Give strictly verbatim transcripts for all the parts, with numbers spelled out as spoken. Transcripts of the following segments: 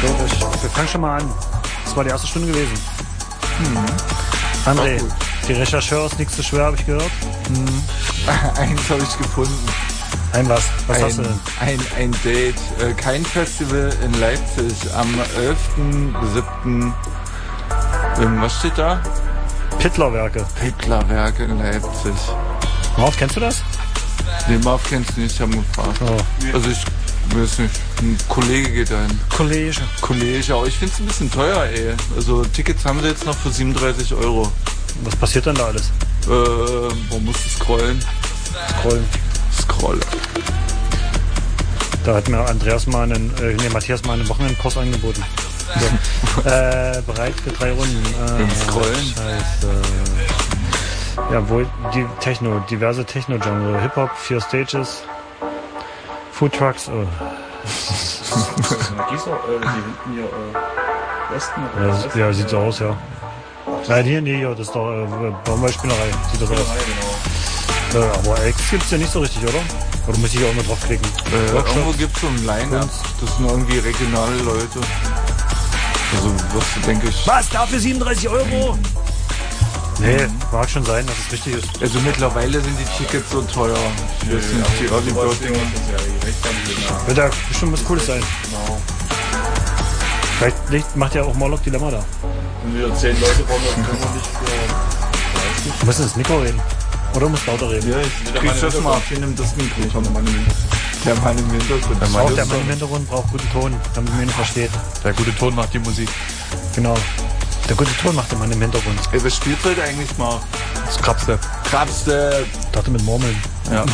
So, wir, wir fangen schon mal an. Das war die erste Stunde gewesen. Mhm. André, die Rechercheur ist nichts zu schwer, habe ich gehört. Mhm. Eins habe ich gefunden. Ein was? Was ein, hast du denn? Ein, ein Date. Äh, kein Festival in Leipzig. Am elften siebten Ähm, was steht da? Pittlerwerke. Pittlerwerke in Leipzig. Marv, kennst du das? Nee, Marv kennst du nicht, ich habe gefragt. Oh. Also ich weiß nicht, ein Kollege geht dahin. Kollege. Kollege, aber ich finde es ein bisschen teuer, ey. Also Tickets haben sie jetzt noch für siebenunddreißig Euro. Was passiert denn da alles? Äh, wo musst du scrollen? Scrollen. Scrollen. Da hat mir Andreas mal einen, äh, nee, Matthias mal einen Wochenendkurs angeboten. So. äh, bereit für drei Runden. Äh, Scrollen. Scheiße. Ja, wohl die Techno, diverse Techno-Genre. Hip-Hop, vier Stages, Foodtrucks. Oh. Gießer, äh, die hinten hier, äh, Westen oder Ja, Westen? ja, sieht so aus, ja. Nein, hier, nee, ja, das ist doch äh, Baumwollspinnerei. Sieht das aus. Genau. Äh, aber X gibt's ja nicht so richtig, oder? Oder muss ich hier auch nur draufklicken? Äh, irgendwo gibt's so ein Line-Up. Das sind irgendwie regionale Leute. Also wirst du, denke ich... Was? Dafür siebenunddreißig Euro? Nee, mag schon sein, dass es richtig ist. Also mittlerweile sind die Tickets so teuer. Ich weiß nicht, die Early Bird Dinger. Wird ja bestimmt was Cooles sein. Genau. Vielleicht nicht, macht ja auch Morlock Dilemma da. Wenn wir zehn Leute brauchen, dann können wir nicht für... Du musst ins Mikro reden. Oder musst lauter reden. Ja, ich krieg's das mal. Ich nehme das Mikro. Der Mann im Hintergrund. Der Mann, der Mann im Hintergrund braucht guten Ton, damit man ihn versteht. Der gute Ton macht die Musik. Genau. Der gute Ton macht der Mann im Hintergrund. Ey, was spielt heute eigentlich mal? Das Krabstep. Krabstep. Ich dachte mit Murmeln. Ja.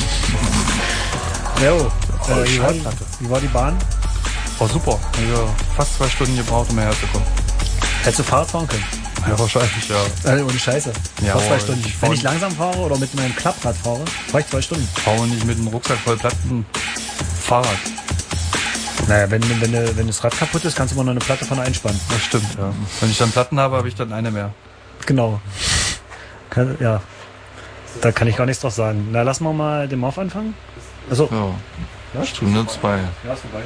Jo, äh, wie, war die, wie war die Bahn? Oh, super. Ich habe fast zwei Stunden gebraucht, um hierher zu kommen. Hättest du Fahrrad fahren können? Ja, wahrscheinlich, ja. Äh, ohne Scheiße. Ja, Fast zwei aber Stunden. ich Wenn fahr- ich langsam fahre oder mit meinem Klapprad fahre, fahre ich zwei Stunden. Ich fahre nicht mit dem Rucksack voll Platten. Fahrrad. Naja, wenn, wenn, wenn, wenn das Rad kaputt ist, kannst du immer noch eine Platte von einspannen. Das stimmt, ja. Wenn ich dann Platten habe, habe ich dann eine mehr. Genau. Kann, ja. Da kann ich gar nichts drauf sagen. Na, lassen wir mal den Morph anfangen. Also, Ja. Stunde zwei. ja, ist vorbei.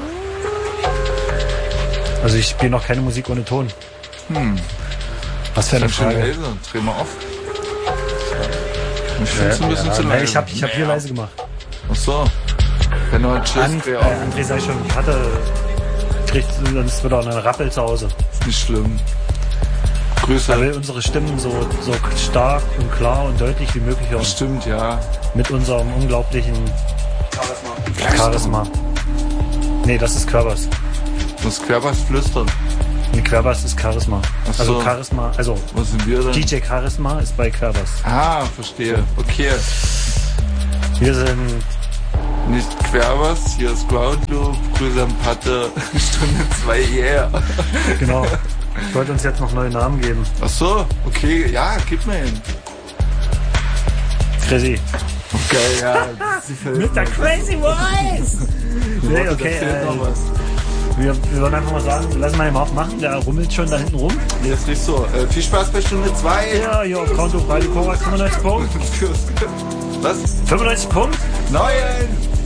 Also ich spiele noch keine Musik ohne Ton. Hm. Was für eine Ganz schön Frage. leise. Dreh mal auf. Ich finde es ein bisschen zu Nee, leise. ich habe ich hab hier leise gemacht. Ach so. Wenn du halt An, chillst, dreh äh, auf. André sei schon, ich hatte, kriegt sonst wieder eine Rappel zu Hause. Ist nicht schlimm. Grüße. Er will unsere Stimmen so, so stark und klar und deutlich wie möglich hören. Stimmt, ja. Mit unserem unglaublichen Charisma. Charisma. Nee, das ist Querbers. Das Querbers flüstern. Nee, Querbers ist Charisma. Ach so. Also Charisma, also Was sind wir denn? D J Charisma ist bei Querbers. Ah, verstehe. Okay. Wir sind, Nicht Querbers, hier ist Groundloop. Grüße an Patte. Stunde zwei, yeah. genau. Ich wollte uns jetzt noch neue Namen geben. Ach so, okay. Ja, gib mir hin. Crazy. Okay, ja. Mister Crazy Voice! Nee, okay, Da fehlt äh, noch was. wir, wir würden einfach mal sagen, lassen wir ihn mal machen, der rummelt schon da hinten rum. Nee, ist nicht so. Äh, viel Spaß bei Stunde zwei. Ja, hier auf Konto Radio Kovac fünfundneunzig Punkt. Was? fünfundneunzig Punkt? Neuen!